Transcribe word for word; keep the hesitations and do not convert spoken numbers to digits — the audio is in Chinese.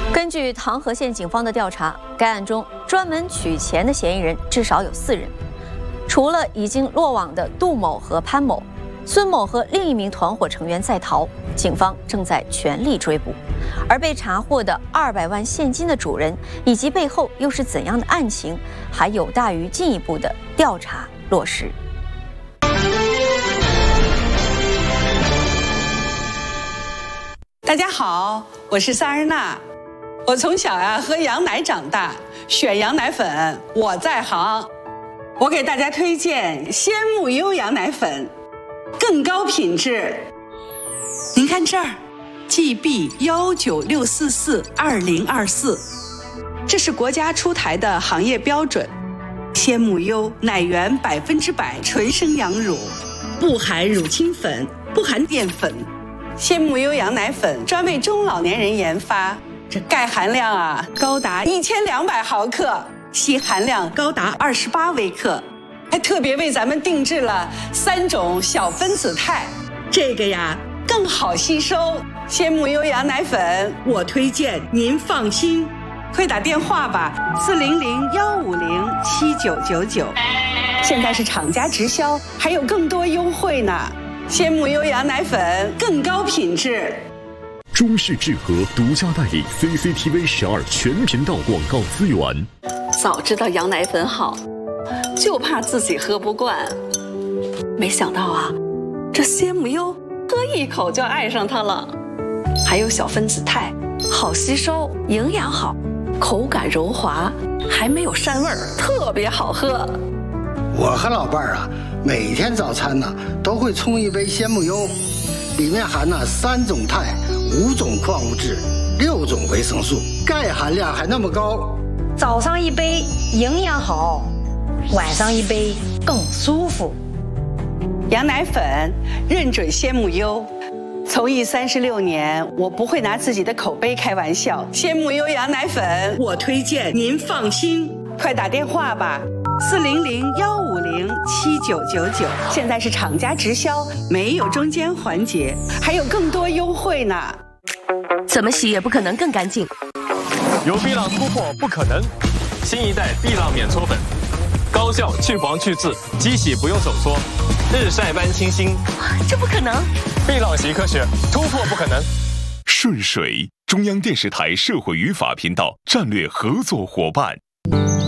根据唐河县警方的调查，该案中专门取钱的嫌疑人至少有四人，除了已经落网的杜某和潘某，孙某和另一名团伙成员在逃，警方正在全力追捕。而被查获的二百万现金的主人以及背后又是怎样的案情，还有待于进一步的调查落实。 大家好，我是萨日娜。我从小呀喝羊奶长大，选羊奶粉我在行。我给大家推荐鲜木优羊奶粉，更高品质。您看这儿 ，G B 幺九六四四二零二四，这是国家出台的行业标准。鲜木优奶源百分之百纯生羊乳，不含乳清粉，不含淀粉。鲜木优羊奶粉专为中老年人研发，这钙含量啊高达一千两百毫克，硒含量高达二十八微克，还特别为咱们定制了三种小分子肽，这个呀更好吸收。鲜木优羊奶粉，我推荐您放心，快打电话吧，四零零幺五零七九九九，现在是厂家直销，还有更多优惠呢。鲜木优羊奶粉更高品质。 中视智和独家代理 C C T V 十二全频道广告资源。 早知道羊奶粉好，就怕自己喝不惯。没想到啊，这鲜木优喝一口就爱上它了。还有小分子肽，好吸收，营养好，口感柔滑，还没有膻味儿，特别好喝。 我和老伴儿啊，每天早餐呢都会冲一杯鲜木优，里面含了三种肽、五种矿物质、六种维生素，钙含量还那么高。 早上一杯营养好，晚上一杯更舒服。 羊奶粉认准鲜木优，从艺三十六年，我不会拿自己的口碑开玩笑。鲜木优羊奶粉，我推荐您放心，快打电话吧。四零零幺五零七九九九，现在是厂家直销，没有中间环节，还有更多优惠呢。 怎么洗也不可能更干净。 有碧浪突破不可能，新一代碧浪免搓粉，高效去黄去渍，机洗不用手搓，日晒般清新。 这不可能！ 碧浪洗科学，突破不可能。 顺水，中央电视台社会与法频道战略合作伙伴。